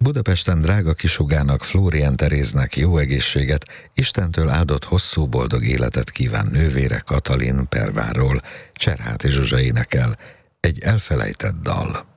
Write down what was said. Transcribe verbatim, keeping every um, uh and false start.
Budapesten drága kisugának, Flórián Teréznek jó egészséget, Istentől áldott hosszú boldog életet kíván nővére Katalin Perváról. Cserháti Zsuzsa énekel, egy elfelejtett dal.